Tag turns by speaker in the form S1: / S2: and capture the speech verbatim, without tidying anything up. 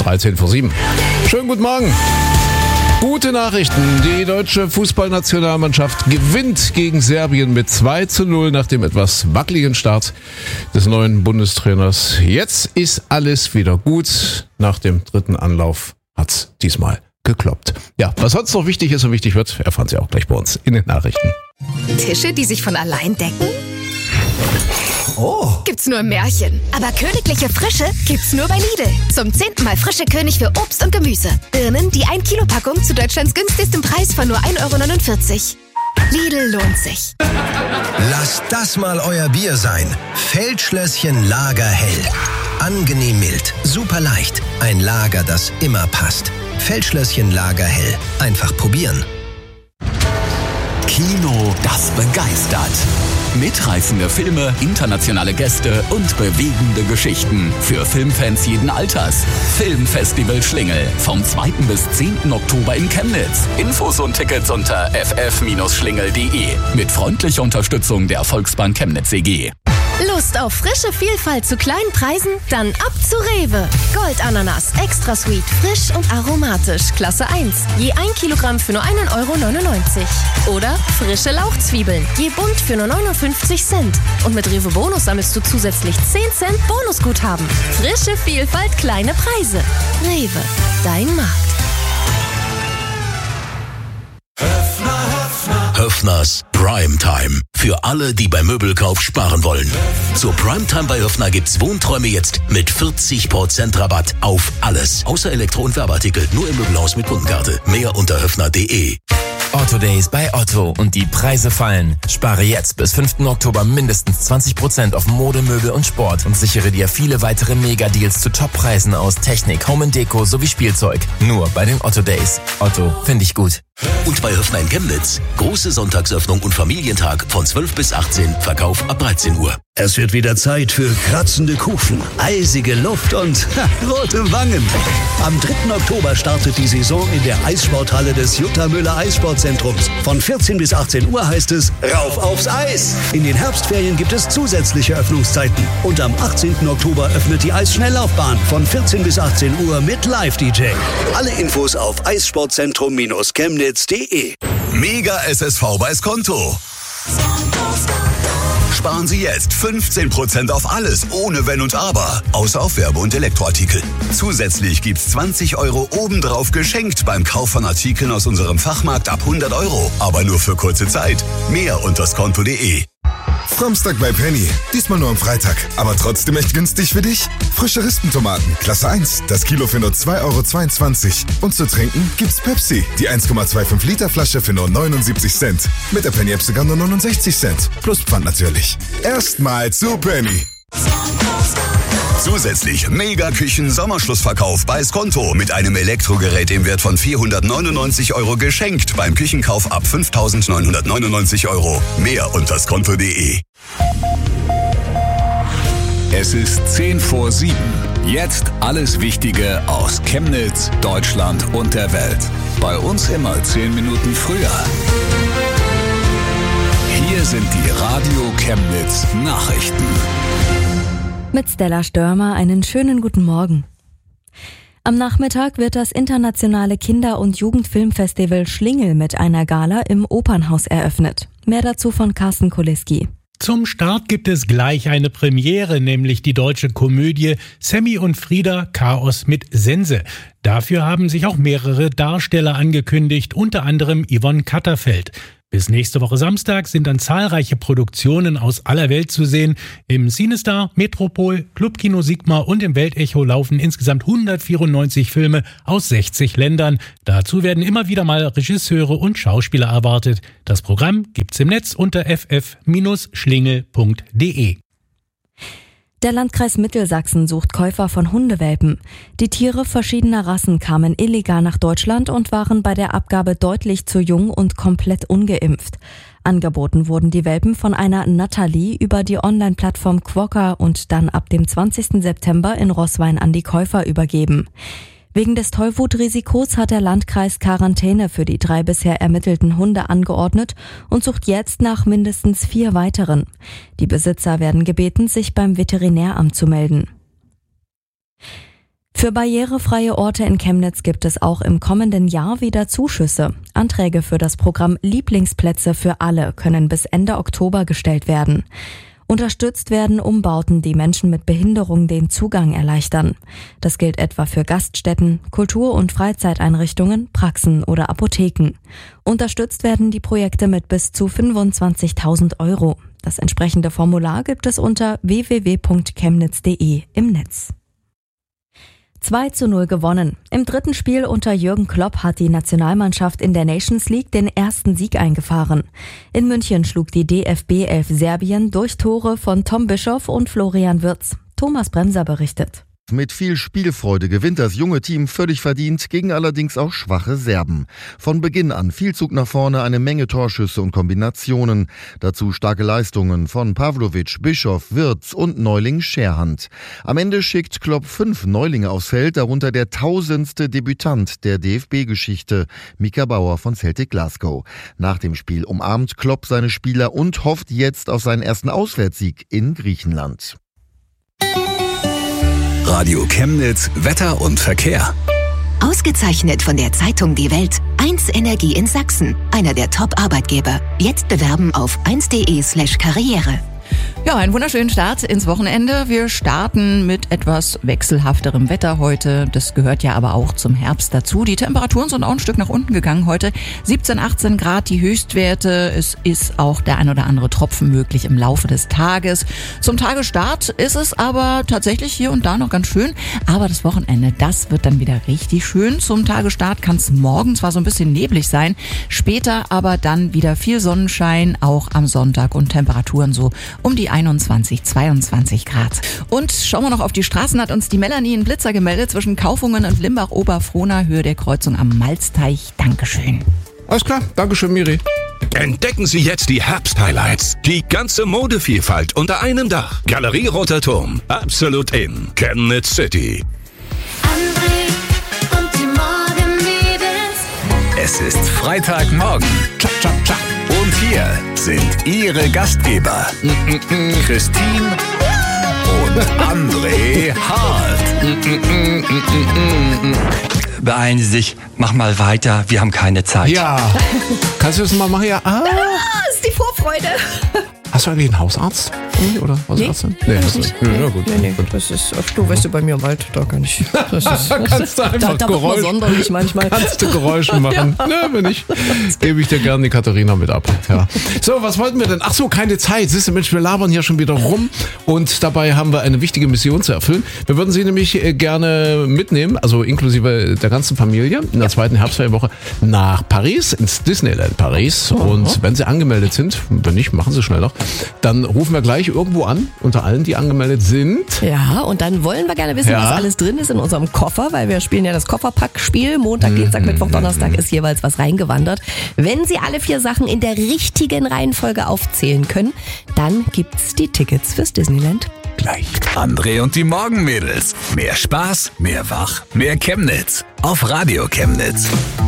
S1: dreizehn vor sieben. Schönen guten Morgen. Gute Nachrichten. Die deutsche Fußballnationalmannschaft gewinnt gegen Serbien mit zwei zu null nach dem etwas wackeligen Start des neuen Bundestrainers. Jetzt ist alles wieder gut. Nach dem dritten Anlauf hat's diesmal gekloppt. Ja, was sonst noch wichtig ist und wichtig wird, erfahren Sie auch gleich bei uns in den Nachrichten.
S2: Tische, die sich von allein decken?
S3: Oh.
S2: Gibt's nur im Märchen. Aber königliche Frische gibt's nur bei Lidl. Zum zehnten Mal frische König für Obst und Gemüse. Birnen, die ein Kilo Packung zu Deutschlands günstigstem Preis von nur ein Euro neunundvierzig. Lidl lohnt sich.
S3: Lasst das mal euer Bier sein. Feldschlösschen Lagerhell. Angenehm mild, super leicht. Ein Lager, das immer passt. Feldschlösschen Lagerhell. Einfach probieren.
S4: Kino, das begeistert. Mitreißende Filme, internationale Gäste und bewegende Geschichten. Für Filmfans jeden Alters. Filmfestival Schlingel. Vom zweiten bis zehnten Oktober in Chemnitz. Infos und Tickets unter f f schlingel punkt d e. Mit freundlicher Unterstützung der Volksbank Chemnitz E G.
S2: Lust auf frische Vielfalt zu kleinen Preisen? Dann ab zu Rewe. Goldananas, extra sweet, frisch und aromatisch, Klasse eins. Je ein Kilogramm für nur ein Euro neunundneunzig. Oder frische Lauchzwiebeln, je bunt für nur neunundfünfzig Cent. Und mit Rewe Bonus sammelst du zusätzlich zehn Cent Bonusguthaben. Frische Vielfalt, kleine Preise. Rewe, dein Markt.
S5: Höffners Primetime. Für alle, die beim Möbelkauf sparen wollen. Zur Primetime bei Höffner gibt's Wohnträume jetzt mit vierzig Prozent Rabatt auf alles. Außer Elektro- und Werbeartikel. Nur im Möbelhaus mit Kundenkarte. Mehr unter höffner punkt d e.
S6: Otto Days bei Otto und die Preise fallen. Spare jetzt bis fünften Oktober mindestens zwanzig Prozent auf Mode, Möbel und Sport und sichere dir viele weitere Mega-Deals zu Top-Preisen aus Technik, Home and Deko sowie Spielzeug. Nur bei den Otto Days. Otto, finde ich gut.
S5: Und bei Höffner in Chemnitz. Große Sonntagsöffnung und Familientag von zwölf bis achtzehn. Verkauf ab dreizehn Uhr.
S7: Es wird wieder Zeit für kratzende Kufen, eisige Luft und ha, rote Wangen. Am dritten Oktober startet die Saison in der Eissporthalle des Jutta Müller Eissportzentrums. Von vierzehn bis achtzehn Uhr heißt es Rauf aufs Eis. In den Herbstferien gibt es zusätzliche Öffnungszeiten. Und am achtzehnten Oktober öffnet die Eisschnelllaufbahn von vierzehn bis achtzehn Uhr mit Live-D J. Alle Infos auf eissportzentrum Chemnitz punkt d e.
S8: Mega S S V bei Skonto. Sparen Sie jetzt fünfzehn Prozent auf alles, ohne Wenn und Aber. Außer auf Werbe- und Elektroartikel. Zusätzlich gibt's zwanzig Euro obendrauf geschenkt beim Kauf von Artikeln aus unserem Fachmarkt ab hundert Euro. Aber nur für kurze Zeit. Mehr unter skonto punkt d e.
S9: Samstag bei Penny. Diesmal nur am Freitag. Aber trotzdem echt günstig für dich? Frische Rispentomaten, Klasse eins. Das Kilo für nur zwei Euro zweiundzwanzig. Und zu trinken gibt's Pepsi. Die eins Komma fünfundzwanzig Liter Flasche für nur neunundsiebzig Cent. Mit der Penny App sogar nur neunundsechzig Cent. Plus Pfand natürlich. Erstmal zu Penny.
S8: Zusätzlich Mega-Küchen-Sommerschlussverkauf bei Skonto mit einem Elektrogerät im Wert von vierhundertneunundneunzig Euro geschenkt beim Küchenkauf ab fünftausendneunhundertneunundneunzig Euro. Mehr unter skonto punkt d e.
S4: Es ist zehn vor sieben. Jetzt alles Wichtige aus Chemnitz, Deutschland und der Welt. Bei uns immer zehn Minuten früher. Hier sind die Radio Chemnitz Nachrichten.
S10: Mit Stella Störmer einen schönen guten Morgen. Am Nachmittag wird das internationale Kinder- und Jugendfilmfestival Schlingel mit einer Gala im Opernhaus eröffnet. Mehr dazu von Carsten Koleski.
S11: Zum Start gibt es gleich eine Premiere, nämlich die deutsche Komödie Sammy und Frieda – Chaos mit Sense. Dafür haben sich auch mehrere Darsteller angekündigt, unter anderem Yvonne Katterfeld. Bis nächste Woche Samstag sind dann zahlreiche Produktionen aus aller Welt zu sehen. Im Cinestar, Metropol, Clubkino Sigma und im Weltecho laufen insgesamt hundertvierundneunzig Filme aus sechzig Ländern. Dazu werden immer wieder mal Regisseure und Schauspieler erwartet. Das Programm gibt's im Netz unter f f schlingel punkt d e.
S10: Der Landkreis Mittelsachsen sucht Käufer von Hundewelpen. Die Tiere verschiedener Rassen kamen illegal nach Deutschland und waren bei der Abgabe deutlich zu jung und komplett ungeimpft. Angeboten wurden die Welpen von einer Nathalie über die Online-Plattform Quokka und dann ab dem zwanzigsten September in Roßwein an die Käufer übergeben. Wegen des Tollwutrisikos hat der Landkreis Quarantäne für die drei bisher ermittelten Hunde angeordnet und sucht jetzt nach mindestens vier weiteren. Die Besitzer werden gebeten, sich beim Veterinäramt zu melden. Für barrierefreie Orte in Chemnitz gibt es auch im kommenden Jahr wieder Zuschüsse. Anträge für das Programm Lieblingsplätze für alle können bis Ende Oktober gestellt werden. Unterstützt werden Umbauten, die Menschen mit Behinderung den Zugang erleichtern. Das gilt etwa für Gaststätten, Kultur- und Freizeiteinrichtungen, Praxen oder Apotheken. Unterstützt werden die Projekte mit bis zu fünfundzwanzigtausend Euro. Das entsprechende Formular gibt es unter w w w punkt chemnitz punkt de im Netz. zwei zu null gewonnen. Im dritten Spiel unter Jürgen Klopp hat die Nationalmannschaft in der Nations League den ersten Sieg eingefahren. In München schlug die D F B elf Serbien durch Tore von Tom Bischoff und Florian Wirtz. Thomas Bremser berichtet.
S12: Mit viel Spielfreude gewinnt das junge Team völlig verdient, gegen allerdings auch schwache Serben. Von Beginn an viel Zug nach vorne, eine Menge Torschüsse und Kombinationen. Dazu starke Leistungen von Pavlovic, Bischoff, Wirtz und Neuling Scherhand. Am Ende schickt Klopp fünf Neulinge aufs Feld, darunter der tausendste Debütant der D F B-Geschichte, Mika Bauer von Celtic Glasgow. Nach dem Spiel umarmt Klopp seine Spieler und hofft jetzt auf seinen ersten Auswärtssieg in Griechenland.
S8: Radio Chemnitz, Wetter und Verkehr.
S13: Ausgezeichnet von der Zeitung Die Welt. eins Energie in Sachsen. Einer der Top-Arbeitgeber. Jetzt bewerben auf eins punkt de slash karriere.
S14: Ja, einen wunderschönen Start ins Wochenende. Wir starten mit etwas wechselhafterem Wetter heute. Das gehört ja aber auch zum Herbst dazu. Die Temperaturen sind auch ein Stück nach unten gegangen heute. siebzehn, achtzehn Grad die Höchstwerte. Es ist auch der ein oder andere Tropfen möglich im Laufe des Tages. Zum Tagesstart ist es aber tatsächlich hier und da noch ganz schön. Aber das Wochenende, das wird dann wieder richtig schön. Zum Tagesstart kann es morgen zwar so ein bisschen neblig sein, später aber dann wieder viel Sonnenschein, auch am Sonntag, und Temperaturen so um die einundzwanzig, zweiundzwanzig Grad. Und schauen wir noch auf die Straßen, hat uns die Melanie einen Blitzer gemeldet zwischen Kaufungen und Limbach-Oberfrohna, Höhe der Kreuzung am Malzteich. Dankeschön.
S1: Alles klar, Dankeschön, Miri.
S15: Entdecken Sie jetzt die Herbst-Highlights. Die ganze Modevielfalt unter einem Dach. Galerie Roter Turm. Absolut in Chemnitz City.
S2: André und die Morgenmädels.
S8: Es ist Freitagmorgen.
S1: Tschak, tschak, tschak.
S8: Und hier sind Ihre Gastgeber. Christine und André Hart.
S16: Beeilen Sie sich, mach mal weiter, wir haben keine Zeit.
S1: Ja. Kannst du das mal machen? Ja. Ah.
S17: Ah, ist die Vorfreude.
S1: Hast du eigentlich einen Hausarzt? Oder Hausärztin?
S17: Nee,
S1: nee, hast du nicht. Ja, gut.
S17: Nee, nee, das ist, du weißt du, bei mir im Wald, da kann ich. Das ist,
S1: kannst du einfach
S17: da, da
S1: Geräusche,
S17: sonderlich manchmal.
S1: Kannst du Geräusche machen? Ja. Ne, wenn nicht, gebe ich dir gerne die Katharina mit ab. Ja. So, was wollten wir denn? Ach so, keine Zeit. Siehst du, Mensch, wir labern hier schon wieder rum und dabei haben wir eine wichtige Mission zu erfüllen. Wir würden Sie nämlich gerne mitnehmen, also inklusive der ganzen Familie, in der zweiten Herbstferienwoche nach Paris, ins Disneyland Paris. Oh. Und wenn Sie angemeldet sind, wenn nicht, machen Sie schneller, dann rufen wir gleich irgendwo an, unter allen, die angemeldet sind.
S17: Ja, und dann wollen wir gerne wissen, ja. was alles drin ist in unserem Koffer, weil wir spielen ja das Kofferpack-Spiel. Montag, Dienstag, mhm. Mittwoch, Donnerstag ist jeweils was reingewandert. Wenn Sie alle vier Sachen in der richtigen Reihenfolge aufzählen können, dann gibt's die Tickets fürs Disneyland.
S8: Gleich. André und die Morgenmädels. Mehr Spaß, mehr Wach, mehr Chemnitz. Auf Radio Chemnitz.